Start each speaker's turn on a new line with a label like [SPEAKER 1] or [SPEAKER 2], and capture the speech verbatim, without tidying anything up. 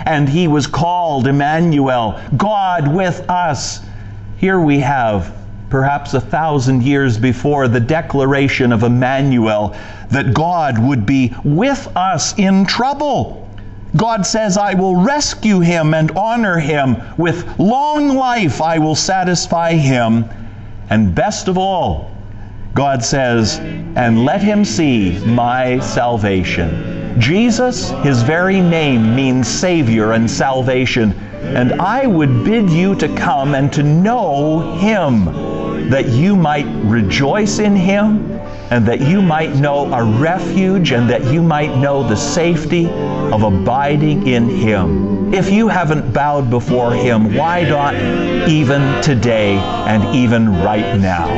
[SPEAKER 1] and he was called Emmanuel, God with us. Here we have, perhaps a thousand years before, the declaration of Emmanuel, that God would be with us in trouble. God says, I will rescue him and honor him. With long life I will satisfy him. And best of all, God says, and let him see my salvation. Jesus, his very name, means Savior and salvation. And I would bid you to come and to know him, that you might rejoice in him, and that you might know a refuge, and that you might know the safety of abiding in him. If you haven't bowed before him, why not even today and even right now?